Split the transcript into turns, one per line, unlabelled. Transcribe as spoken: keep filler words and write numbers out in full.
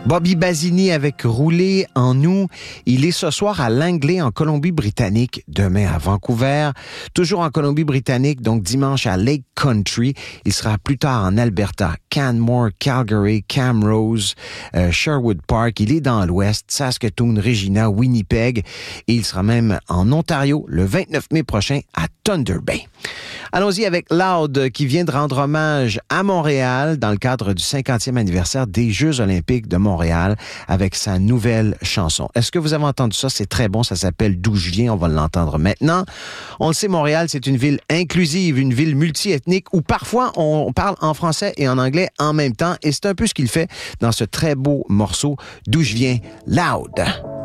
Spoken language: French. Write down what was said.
Bobby Basini avec Rouler en nous. Il est ce soir à Langley, en Colombie-Britannique, demain à Vancouver. Toujours en Colombie-Britannique, donc dimanche à Lake Country. Il sera plus tard en Alberta, Canmore, Calgary, Camrose, euh, Sherwood Park. Il est dans l'Ouest, Saskatoon, Regina, Winnipeg. Et il sera même en Ontario le vingt-neuf mai prochain à Thunder Bay. Allons-y avec Loud qui vient de rendre hommage à Montréal dans le cadre du cinquantième anniversaire des Jeux olympiques de Montréal avec sa nouvelle chanson. Est-ce que vous avez entendu ça? C'est très bon, ça s'appelle D'où je viens, on va l'entendre maintenant. On le sait, Montréal, c'est une ville inclusive, une ville multiethnique où parfois on parle en français et en anglais en même temps et c'est un peu ce qu'il fait dans ce très beau morceau D'où je viens, Loud.